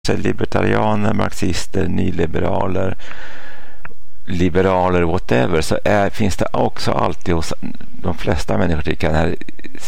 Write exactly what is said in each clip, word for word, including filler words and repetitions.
libertarianer, marxister, nyliberaler, liberaler, whatever, så är, finns det också alltid hos de flesta människor tycker den här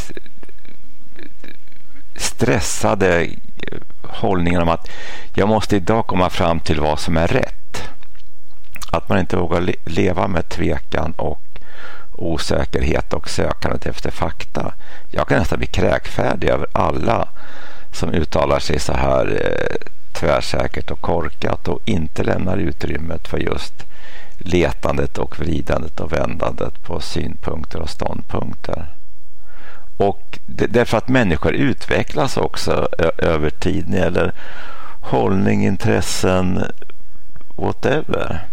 stressade hållningen om att jag måste idag komma fram till vad som är rätt. Att man inte vågar le- leva med tvekan och osäkerhet och sökandet efter fakta. Jag kan nästan bli kräkfärdig över alla som uttalar sig så här eh, tvärsäkert och korkat och inte lämnar utrymmet för just letandet och vridandet och vändandet på synpunkter och ståndpunkter. Och det, därför att människor utvecklas också ö- över tid när det gäller hållning, intressen, whatever.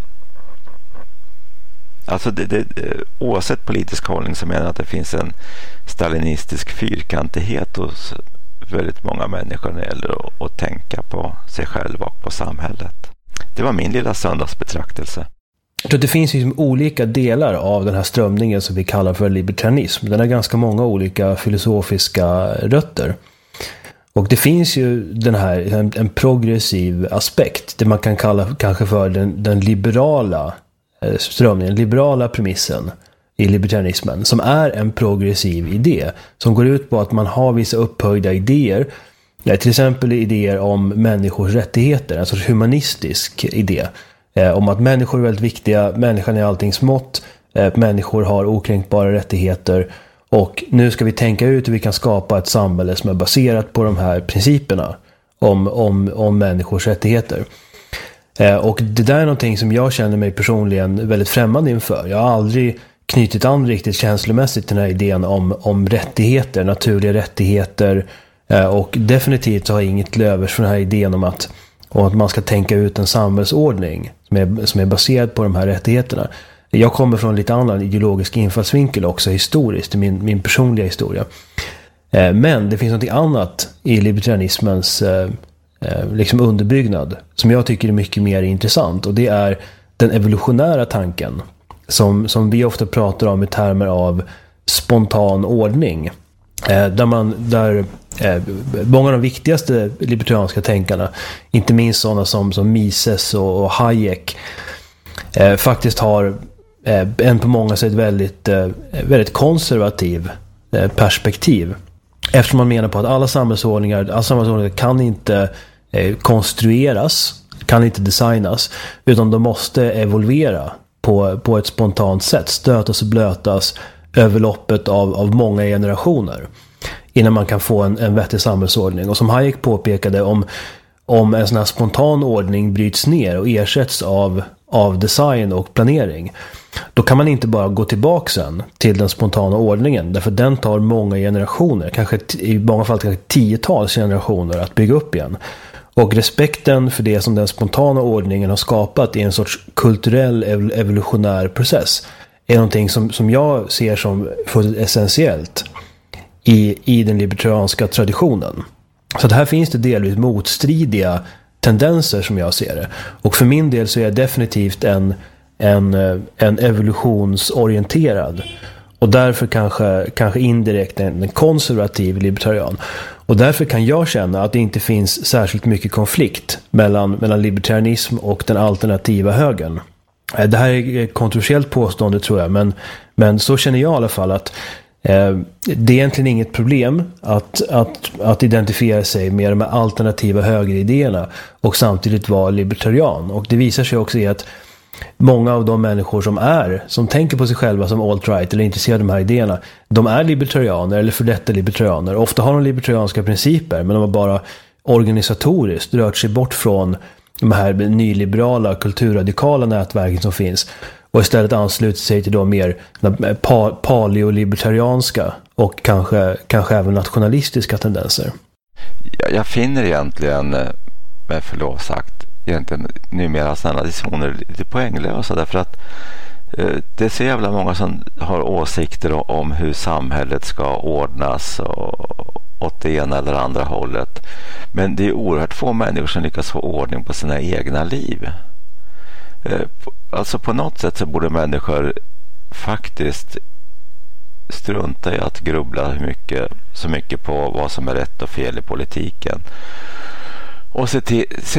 Alltså det, det, oavsett politisk hållning så menar jag att det finns en stalinistisk fyrkantighet hos väldigt många människor när det gäller att, att tänka på sig själva och på samhället. Det var min lilla söndagsbetraktelse. Jag tror att det finns liksom olika delar av den här strömningen som vi kallar för libertarianism. Den har ganska många olika filosofiska rötter. Och det finns ju den här, en, en progressiv aspekt, det man kan kalla kanske för den, den liberala strömningen, liberala premissen i libertarianismen, som är en progressiv idé som går ut på att man har vissa upphöjda idéer, ja, till exempel idéer om människors rättigheter, en sorts humanistisk idé eh, om att människor är väldigt viktiga, människan är allting smått, eh, människor har okränkbara rättigheter och nu ska vi tänka ut hur vi kan skapa ett samhälle som är baserat på de här principerna om, om, om människors rättigheter. Och det där är någonting som jag känner mig personligen väldigt främmande inför. Jag har aldrig knutit an riktigt känslomässigt till den här idén om, om rättigheter, naturliga rättigheter. Och definitivt har jag inget lövers för den här idén om att, om att man ska tänka ut en samhällsordning som är, som är baserad på de här rättigheterna. Jag kommer från lite annan ideologisk infallsvinkel också historiskt, i min, min personliga historia. Men det finns något annat i libertarianismens liksom underbyggnad som jag tycker är mycket mer intressant, och det är den evolutionära tanken som, som vi ofta pratar om i termer av spontan ordning, eh, där man där eh, många av de viktigaste libertarianska tänkarna, inte minst sådana som, som Mises och, och Hayek, eh, faktiskt har eh, en på många sätt väldigt, eh, väldigt konservativ eh, perspektiv, eftersom man menar på att alla samhällsordningar, alla samhällsordningar kan inte eh, konstrueras, kan inte designas, utan de måste evolvera på, på ett spontant sätt, stötas och blötas över loppet av, av många generationer innan man kan få en, en vettig samhällsordning. Och som Hayek påpekade, om, om en sån här spontan ordning bryts ner och ersätts av, av design och planering, då kan man inte bara gå tillbaka sen till den spontana ordningen, därför den tar många generationer, kanske i många fall kanske tiotals generationer att bygga upp igen. Och respekten för det som den spontana ordningen har skapat i en sorts kulturell evolutionär process är någonting som, som jag ser som fullt essentiellt i, i den libertarianska traditionen. Så att här finns det delvis motstridiga tendenser som jag ser det. Och för min del så är jag definitivt en, en, en evolutionsorienterad och därför kanske, kanske indirekt en, en konservativ libertarian. Och därför kan jag känna att det inte finns särskilt mycket konflikt mellan, mellan libertarianism och den alternativa högern. Det här är ett kontroversiellt påstående, tror jag, men, men så känner jag i alla fall att eh, det är egentligen inget problem att, att, att identifiera sig med de alternativa högeridéerna och samtidigt vara libertarian. Och det visar sig också i att många av de människor som är, som tänker på sig själva som alt-right eller intresserade av de här idéerna, de är libertarianer eller för detta libertarianer. Ofta har de libertarianska principer, men de har bara organisatoriskt rört sig bort från de här nyliberala, kulturradikala nätverken som finns och istället anslutit sig till de mer pa- paleolibertarianska och kanske, kanske även nationalistiska tendenser. Jag, jag finner egentligen, med förlov sagt, egentligen numera sådana diskussioner lite poänglösa, därför att eh, det är så jävla många som har åsikter om hur samhället ska ordnas och, åt det ena eller andra hållet, men det är oerhört få människor som lyckas få ordning på sina egna liv. Eh, alltså på något sätt så borde människor faktiskt strunta i att grubbla hur mycket, så mycket på vad som är rätt och fel i politiken, och se till,